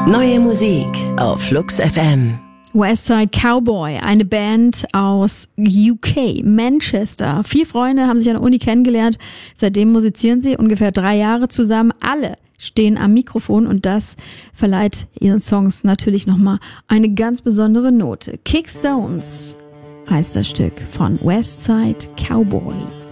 Neue Musik auf Flux FM. Westside Cowboy, eine Band aus UK, Manchester. 4 Freunde haben sich an der Uni kennengelernt. Seitdem musizieren sie ungefähr 3 Jahre zusammen. Alle stehen am Mikrofon und das verleiht ihren Songs natürlich nochmal eine ganz besondere Note. Kickstones heißt das Stück von Westside Cowboy.